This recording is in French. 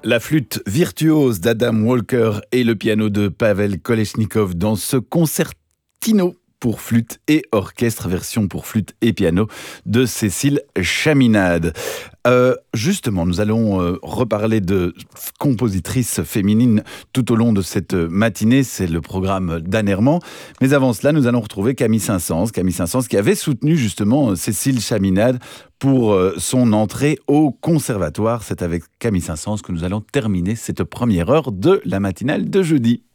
La flûte virtuose d'Adam Walker et le piano de Pavel Kolesnikov dans ce concertino pour flûte et orchestre, version pour flûte et piano de Cécile Chaminade. Justement, nous allons reparler de compositrices féminines tout au long de cette matinée. C'est le programme d'Anne Herman. Mais avant cela, nous allons retrouver Camille Saint-Saëns. Camille Saint-Saëns qui avait soutenu justement Cécile Chaminade pour son entrée au conservatoire. C'est avec Camille Saint-Saëns que nous allons terminer cette première heure de la matinale de jeudi.